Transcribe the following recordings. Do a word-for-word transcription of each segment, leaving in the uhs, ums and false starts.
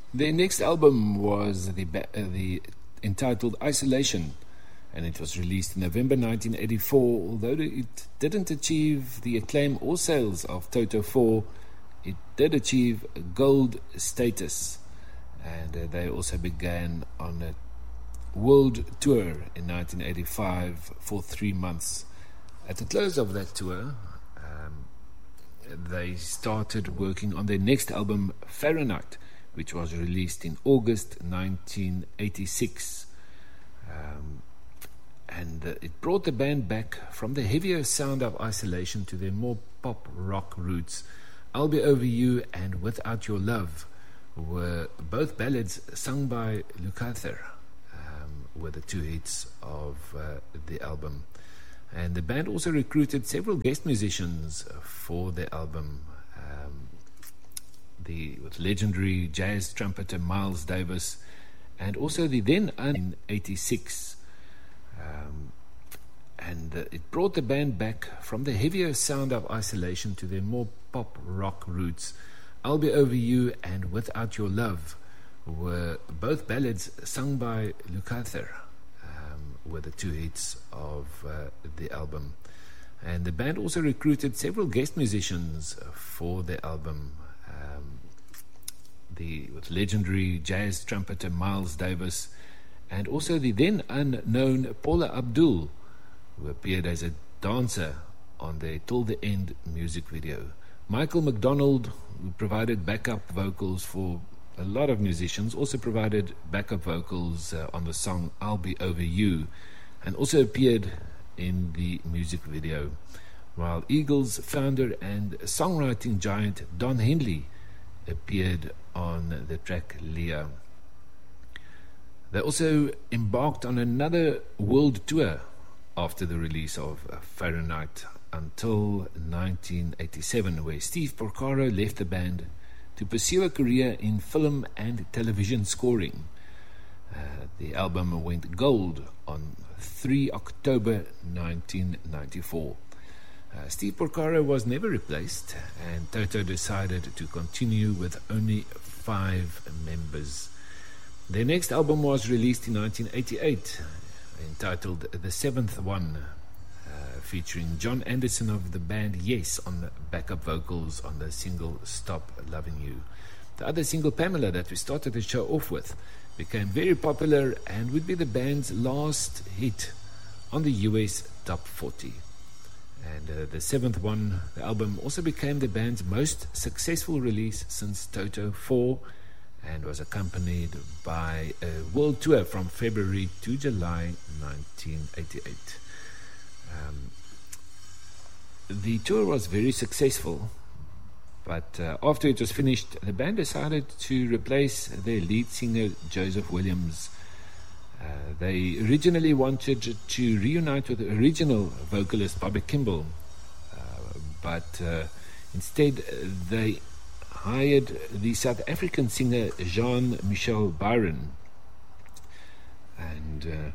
Their next album was the, ba- uh, the entitled Isolation, and it was released in November nineteen eighty-four. Although it didn't achieve the acclaim or sales of Toto four, it did achieve gold status, and uh, they also began on a world tour in nineteen eighty-five for three months. At the close of that tour, um, they started working on their next album, Fahrenheit, which was released in August nineteen eighty-six. Um, and uh, it brought the band back from the heavier sound of Isolation to their more pop rock roots. I'll Be Over You and Without Your Love were both ballads sung by Lukather, um, were the two hits of uh, the album. And the band also recruited several guest musicians for the album. Um, the with legendary jazz trumpeter Miles Davis, and also the then in eighty-six. Um, and uh, it brought the band back from the heavier sound of Isolation to their more pop rock roots. I'll Be Over You and Without Your Love were both ballads sung by Lukather, um, were the two hits of uh, the album. And the band also recruited several guest musicians for the album. Um, the with legendary jazz trumpeter Miles Davis, and also the then unknown Paula Abdul, who appeared as a dancer on the Till the End music video. Michael McDonald, who provided backup vocals for a lot of musicians, also provided backup vocals uh, on the song I'll Be Over You, and also appeared in the music video, while Eagles founder and songwriting giant Don Henley appeared on the track Leah. They also embarked on another world tour after the release of Fahrenheit until nineteen eighty-seven, where Steve Porcaro left the band to pursue a career in film and television scoring. Uh, the album went gold on the third of October nineteen ninety-four. Uh, Steve Porcaro was never replaced, and Toto decided to continue with only five members. Their next album was released in nineteen eighty-eight, entitled The Seventh One, uh, featuring John Anderson of the band Yes on the backup vocals on the single Stop Loving You. The other single, Pamela, that we started the show off with, became very popular and would be the band's last hit on the U S Top forty. And uh, The Seventh One, the album, also became the band's most successful release since Toto four, and was accompanied by a world tour from February to July nineteen eighty-eight. Um, the tour was very successful, but uh, after it was finished, the band decided to replace their lead singer Joseph Williams. Uh, they originally wanted to reunite with the original vocalist Bobby Kimball, uh, but uh, instead they hired the South African singer Jean-Michel Byron, and uh,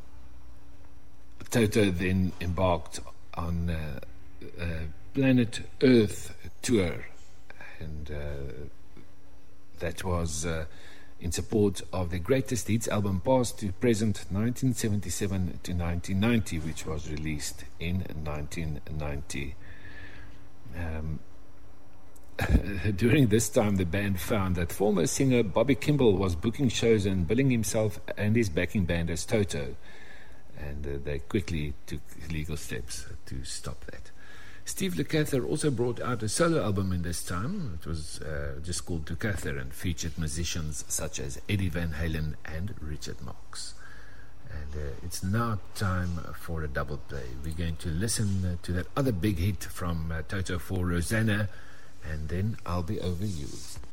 Toto then embarked on uh, a Planet Earth tour, and uh, that was uh, in support of the Greatest Hits album, past to present, nineteen seventy-seven to nineteen ninety, which was released in nineteen ninety. Um, During this time, the band found that former singer Bobby Kimball was booking shows and billing himself and his backing band as Toto, and uh, they quickly took legal steps to stop that. Steve Lukather also brought out a solo album in this time. It was uh, just called Lukather and featured musicians such as Eddie Van Halen and Richard Marx. And uh, it's now time for a double play. We're going to listen uh, to that other big hit from uh, Toto four, Rosanna, and then I'll Be Over You.